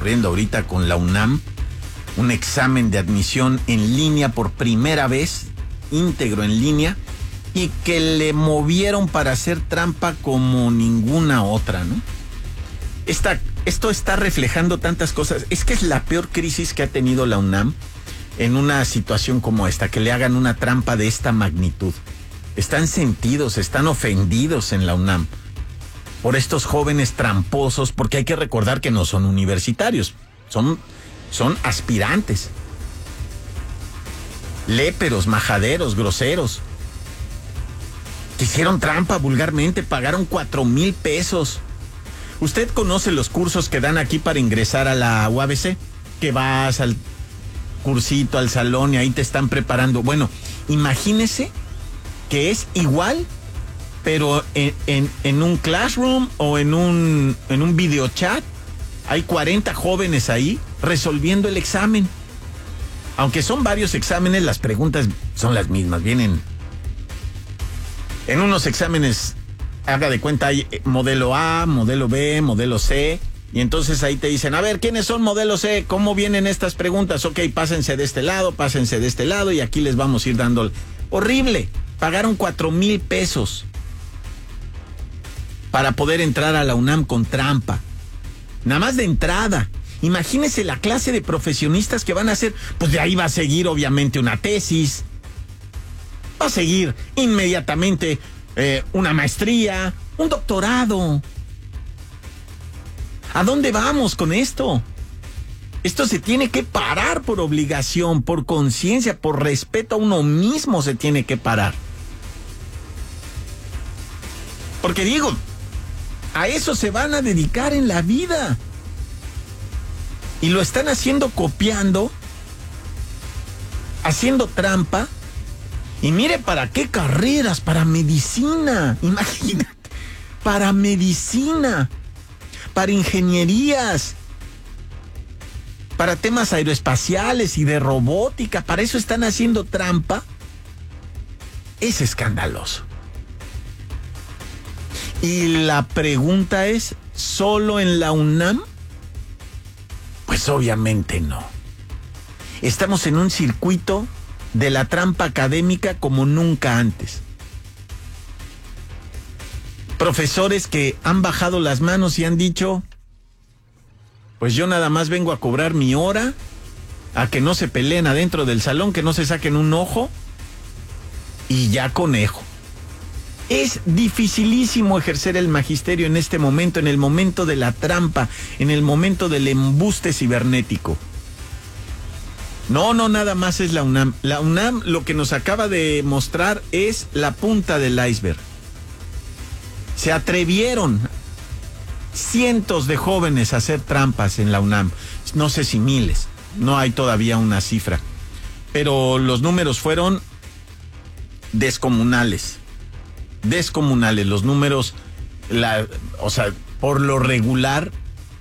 ocurriendo ahorita con la UNAM, un examen de admisión en línea por primera vez, íntegro en línea, y que le movieron para hacer trampa como ninguna otra, ¿no? Esto está reflejando tantas cosas. Es que es la peor crisis que ha tenido la UNAM en una situación como esta, que le hagan una trampa de esta magnitud. Están sentidos, están ofendidos en la UNAM por estos jóvenes tramposos, porque hay que recordar que no son universitarios, son aspirantes, léperos, majaderos, groseros, que hicieron trampa vulgarmente, pagaron 4,000 pesos. ¿Usted conoce los cursos que dan aquí para ingresar a la UABC? Que vas al cursito, al salón, y ahí te están preparando. Bueno, imagínese que es igual, pero en un classroom o en un videochat. Hay 40 jóvenes ahí resolviendo el examen. Aunque son varios exámenes, las preguntas son las mismas. Vienen en unos exámenes, haga de cuenta, hay modelo A, modelo B, modelo C, y entonces ahí te dicen, a ver, ¿quiénes son modelo C? ¿Cómo vienen estas preguntas? Ok, pásense de este lado, y aquí les vamos a ir dando. Horrible. Pagaron 4,000 pesos para poder entrar a la UNAM con trampa. Nada más de entrada. Imagínese la clase de profesionistas que van a hacer. Pues de ahí va a seguir obviamente una tesis. Va a seguir inmediatamente una maestría, un doctorado. ¿A dónde vamos con esto? Esto se tiene que parar por obligación, por conciencia, por respeto a uno mismo se tiene que parar. Porque digo, a eso se van a dedicar en la vida. Y lo están haciendo copiando, haciendo trampa. Y mire para qué carreras, para medicina, imagínate, para medicina, para ingenierías, para temas aeroespaciales y de robótica, para eso están haciendo trampa. Es escandaloso. Y la pregunta es, ¿solo en la UNAM? Pues obviamente no. Estamos en un circuito de la trampa académica como nunca antes. Profesores que han bajado las manos y han dicho, pues yo nada más vengo a cobrar mi hora, a que no se peleen adentro del salón, que no se saquen un ojo, y ya conejo. Es dificilísimo ejercer el magisterio en este momento, en el momento de la trampa, en el momento del embuste cibernético. No, nada más es la UNAM. La UNAM lo que nos acaba de mostrar es la punta del iceberg. Se atrevieron cientos de jóvenes a hacer trampas en la UNAM. No sé si miles, no hay todavía una cifra. Pero los números fueron descomunales. Los números, por lo regular,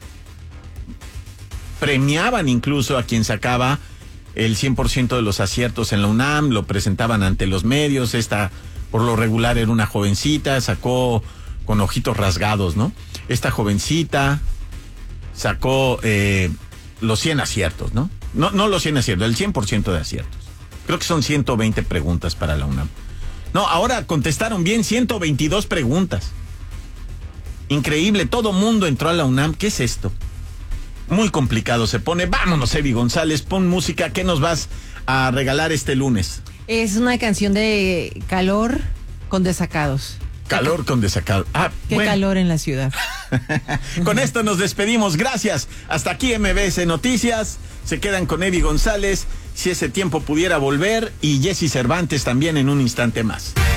premiaban incluso a quien sacaba el 100% de los aciertos en la UNAM, lo presentaban ante los medios. Esta, por lo regular, era una jovencita, sacó con ojitos rasgados, ¿no? Esta jovencita sacó los 100 aciertos, ¿no? No los 100 aciertos, el 100% de aciertos. Creo que son 120 preguntas para la UNAM. No, ahora contestaron bien 122 preguntas. Increíble, todo mundo entró a la UNAM. ¿Qué es esto? Muy complicado se pone. Vámonos, Evi González, pon música. ¿Qué nos vas a regalar este lunes? Es una canción de Calor con Desacados. Calor con Desacados. Qué bueno. Calor en la ciudad. Con esto nos despedimos. Gracias. Hasta aquí MBS Noticias. Se quedan con Evi González. Si ese tiempo pudiera volver. Y Jesse Cervantes también en un instante más.